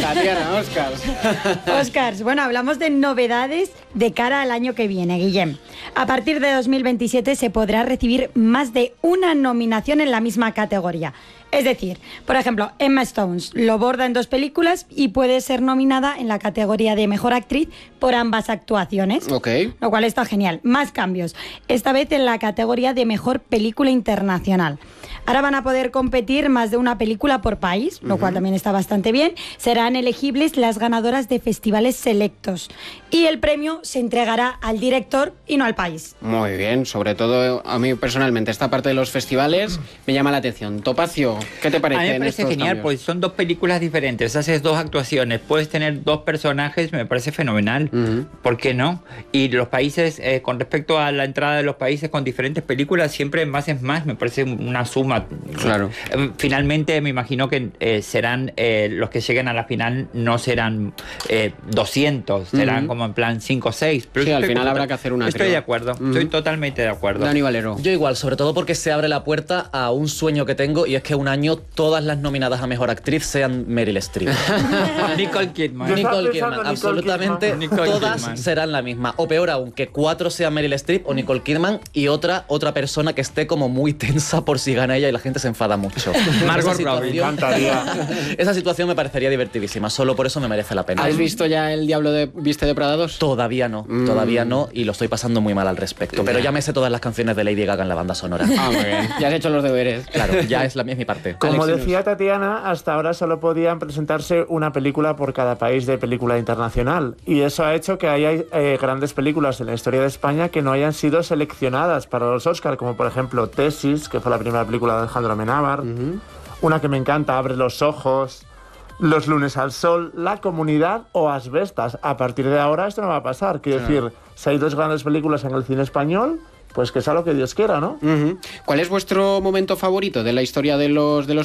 Tatiana, Oscars. Oscars. Bueno, hablamos de novedades de cara al año que viene, Guillem. A partir de 2027 se podrá recibir más de una nominación en la misma categoría. Es decir, por ejemplo, Emma Stone lo borda en 2 películas y puede ser nominada en la categoría de Mejor Actriz por ambas actuaciones. Ok. Lo cual está genial. Más cambios. Esta vez en la categoría de Mejor Película Internacional. Ahora van a poder competir más de una película por país, lo cual también está bastante bien. Serán elegibles las ganadoras de festivales selectos. Y el premio se entregará al director y no al país. Muy bien, sobre todo a mí personalmente esta parte de los festivales me llama la atención. Topacio, ¿qué te parece? A mí me parece genial, porque son 2 películas diferentes, haces 2 actuaciones, puedes tener 2 personajes, me parece fenomenal. ¿Por qué no? Y los países, con respecto a la entrada de los países con diferentes películas, siempre más es más, me parece una suma. Claro. Finalmente me imagino que serán los que lleguen a la final, no serán 200, serán como en plan 5 o 6. Pero sí, al final habrá que hacer una. Estoy de acuerdo, estoy totalmente de acuerdo. Dani Valero. Yo igual, sobre todo porque se abre la puerta a un sueño que tengo, y es que un año todas las nominadas a Mejor Actriz sean Meryl Streep. Nicole Kidman. Nicole Kidman, absolutamente todas Kidman. serán la misma. O peor aún, que 4 sean Meryl Streep o Nicole Kidman y otra persona que esté como muy tensa por si gana ella y la gente se enfada mucho. Margot Robbie. Esa situación me parecería divertidísima, solo por eso me merece la pena. ¿Has visto ya El Diablo Viste de Prada 2? Todavía no, y lo estoy pasando muy mal al respecto. Pero ya me sé todas las canciones de Lady Gaga en la banda sonora. Ah, muy bien. Ya has hecho los deberes. Claro, ya es mi parte. Como Alex, decía Tatiana, hasta ahora solo podían presentarse una película por cada país de película internacional. Y eso ha hecho que haya grandes películas en la historia de España que no hayan sido seleccionadas para los Oscars, como por ejemplo Tesis, que fue la primera película de Alejandro Amenábar. Una que me encanta, Abre los ojos. Los lunes al sol, La comunidad o Asbestas. A partir de ahora esto no va a pasar. Quiero decir, si hay 2 grandes películas en el cine español, pues que sea lo que Dios quiera, ¿no? ¿Cuál es vuestro momento favorito de la historia de los